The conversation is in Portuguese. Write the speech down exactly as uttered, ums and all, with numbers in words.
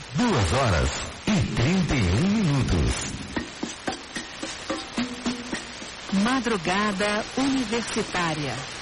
Duas horas e trinta e um minutos. Madrugada Universitária.